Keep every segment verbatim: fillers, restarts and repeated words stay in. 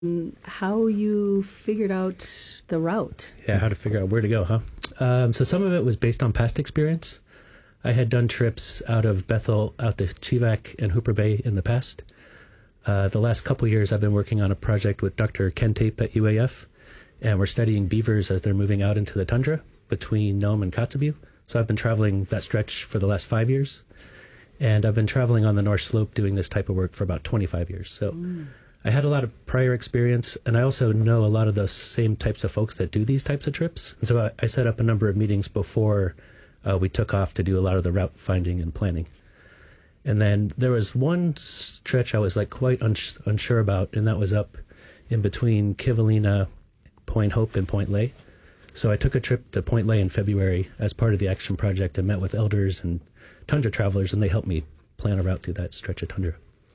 how you figured out the route. Yeah, how to figure out where to go, huh? Um, so some of it was based on past experience. I had done trips out of Bethel, out to Chivak and Hooper Bay in the past. Uh, the last couple of years, I've been working on a project with Doctor Ken Tape at U A F, and we're studying beavers as they're moving out into the tundra between Nome and Kotzebue. So I've been traveling that stretch for the last five years, and I've been traveling on the North Slope doing this type of work for about twenty-five years. So mm. I had a lot of prior experience, and I also know a lot of the same types of folks that do these types of trips. And so I, I set up a number of meetings before uh, we took off to do a lot of the route finding and planning. And then there was one stretch I was like quite uns- unsure about, and that was up in between Kivalina, Point Hope, and Point Lay. So I took a trip to Point Lay in February as part of the action project and met with elders and tundra travelers, and they helped me plan a route through that stretch of tundra.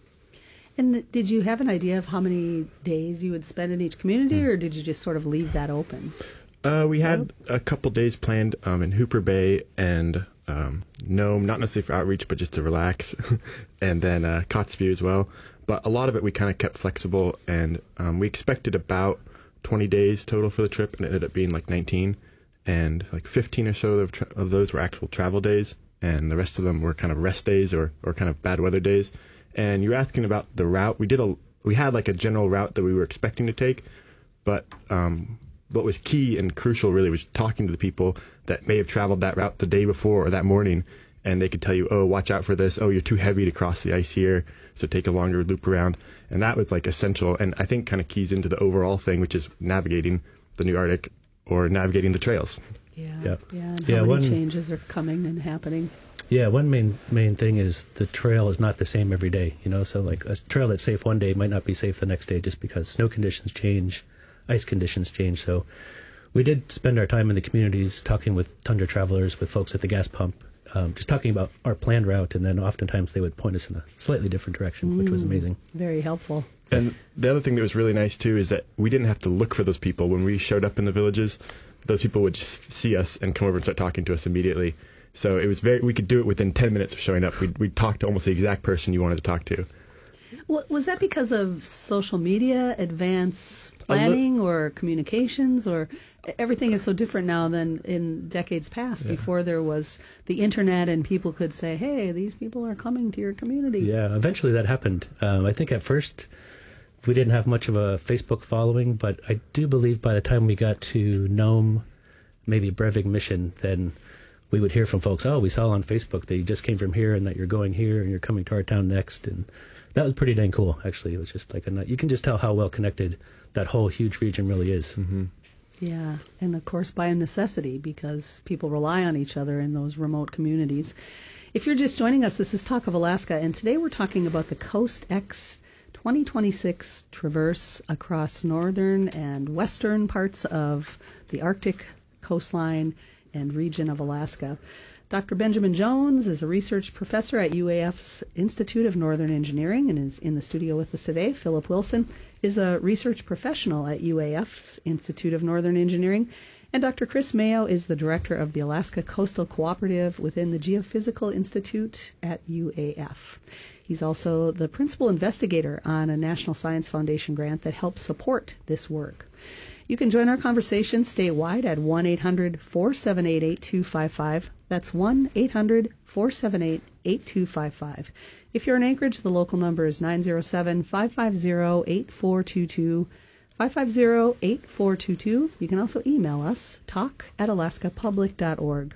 And did you have an idea of how many days you would spend in each community, mm. or did you just sort of leave that open? Uh, we had a couple days planned um, in Hooper Bay and um, Nome, not necessarily for outreach, but just to relax, and then uh, Kotzebue as well. But a lot of it we kind of kept flexible, and um, we expected about twenty days total for the trip, and it ended up being like nineteen, and like fifteen or so of, tra- of those were actual travel days, and the rest of them were kind of rest days or, or kind of bad weather days. And you're asking about the route. We did a we had like a general route that we were expecting to take, but um, what was key and crucial really was talking to the people that may have traveled that route the day before or that morning, and they could tell you, oh, watch out for this. Oh, you're too heavy to cross the ice here, so take a longer loop around. And that was like essential, and I think kind of keys into the overall thing, which is navigating the New Arctic or navigating the trails. Yeah, yeah, yeah. And how yeah, many one, changes are coming and happening? Yeah, one main main thing is the trail is not the same every day. You know, so like a trail that's safe one day might not be safe the next day just because snow conditions change, ice conditions change. So we did spend our time in the communities talking with tundra travelers, with folks at the gas pump, um, just talking about our planned route, and then oftentimes they would point us in a slightly different direction, mm, which was amazing. Very helpful. And the other thing that was really nice, too, is that we didn't have to look for those people. When we showed up in the villages, those people would just see us and come over and start talking to us immediately. So it was very, we could do it within ten minutes of showing up. We'd, we'd talk to almost the exact person you wanted to talk to. Well, was that because of social media, advanced planning, li- or communications, or everything is so different now than in decades past? Yeah. Before there was the internet and people could say, hey, these people are coming to your community. Yeah, eventually that happened. Um, I think at first we didn't have much of a Facebook following, but I do believe by the time we got to Nome, maybe Brevig Mission, then we would hear from folks, oh, we saw on Facebook that you just came from here and that you're going here and you're coming to our town next. And that was pretty dang cool, actually. It was just like a, you can just tell how well connected that whole huge region really is. Mm-hmm. Yeah, and of course by necessity, because people rely on each other in those remote communities. If you're just joining us, this is Talk of Alaska, and today we're talking about the Coast X twenty twenty-six traverse across northern and western parts of the Arctic coastline and region of Alaska. Doctor Benjamin Jones is a research professor at U A F's Institute of Northern Engineering and is in the studio with us today. Philip Wilson is a research professional at U A F's Institute of Northern Engineering. And Doctor Chris Mayo is the director of the Alaska Coastal Cooperative within the Geophysical Institute at U A F. He's also the principal investigator on a National Science Foundation grant that helps support this work. You can join our conversation statewide at one eight hundred four seven eight eight two five five. That's one eight hundred four seven eight eight two five five. If you're in Anchorage, the local number is nine zero seven, five five zero, eight four two two, five five zero, eight four two two. You can also email us, talk at alaska public dot org.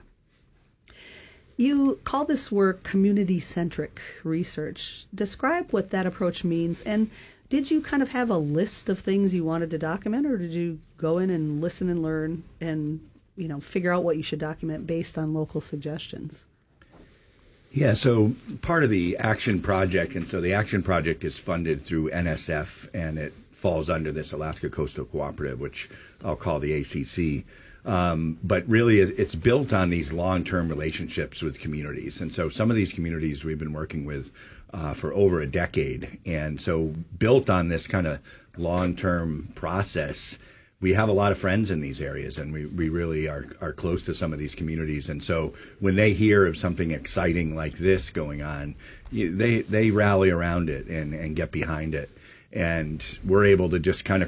You call this work community-centric research. Describe what that approach means, and did you kind of have a list of things you wanted to document, or did you go in and listen and learn and, you know, figure out what you should document based on local suggestions? Yeah, so part of the Action Project, and so the Action Project is funded through N S F, and it falls under this Alaska Coastal Cooperative, which I'll call the A C C. Um, but really, it's built on these long-term relationships with communities. And so some of these communities we've been working with uh, for over a decade. And so built on this kind of long-term process, we have a lot of friends in these areas, and we, we really are, are close to some of these communities. And so when they hear of something exciting like this going on, you, they, they rally around it and, and get behind it. and we're able to just kind of